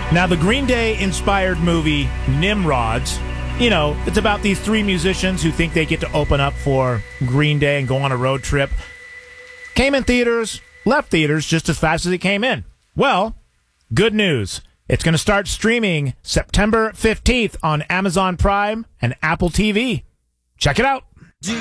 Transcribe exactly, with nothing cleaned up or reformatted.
Now, the Green Day-inspired movie Nimrods, you know, it's about these three musicians who think they get to open up for Green Day and go on a road trip. Came in theaters, left theaters just as fast as it came in. Well, good news. It's going to start streaming September fifteenth on Amazon Prime and Apple T V. Check it out.